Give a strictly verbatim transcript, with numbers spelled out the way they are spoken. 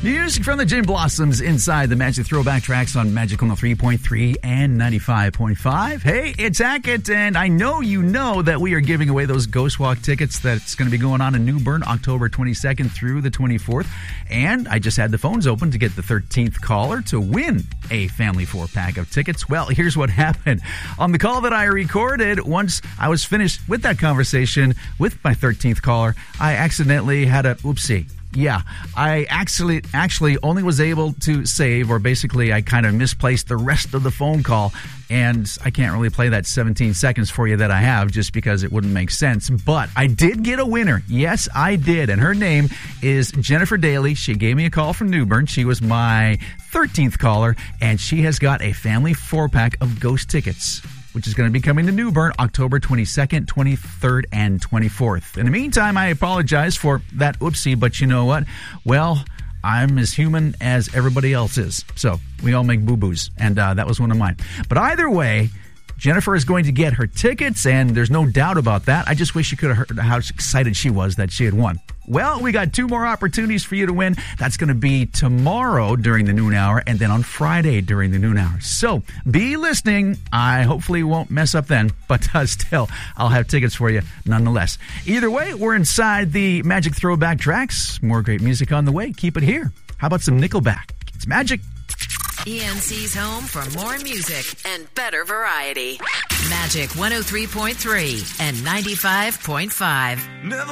Music from the Gin Blossoms inside the Magic Throwback Tracks on Magic one oh three point three and ninety-five point five. Hey, it's Hackett, and I know you know that we are giving away those Ghost Walk tickets that's going to be going on in New Bern October twenty-second through the twenty-fourth. And I just had the phones open to get the thirteenth caller to win a family four-pack of tickets. Well, here's what happened. On the call that I recorded, once I was finished with that conversation with my thirteenth caller, I accidentally had a oopsie. Yeah, I actually actually only was able to save, or basically I kind of misplaced the rest of the phone call, and I can't really play that seventeen seconds for you that I have just because it wouldn't make sense. But I did get a winner. Yes, I did, and her name is Jennifer Daly. She gave me a call from New Bern. She was my thirteenth caller, and she has got a family four-pack of Ghost tickets, which is going to be coming to New Bern October twenty-second, twenty-third, and twenty-fourth. In the meantime, I apologize for that oopsie, but you know what? Well, I'm as human as everybody else is. So we all make boo-boos, and uh, that was one of mine. But either way, Jennifer is going to get her tickets, and there's no doubt about that. I just wish you could have heard how excited she was that she had won. Well, we got two more opportunities for you to win. That's going to be tomorrow during the noon hour, and then on Friday during the noon hour. So be listening. I hopefully won't mess up then, but uh, still, I'll have tickets for you nonetheless. Either way, we're inside the Magic Throwback Tracks. More great music on the way. Keep it here. How about some Nickelback? It's Magic. E N C's home for more music and better variety. Magic one oh three point three and ninety-five point five. Never